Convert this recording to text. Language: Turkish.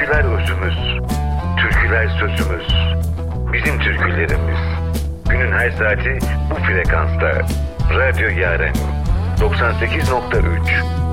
Şarkılar özümüz, türküler sözümüz. Bizim türkülerimiz. Günün her saati bu frekansta. Radyo Yaren 98.3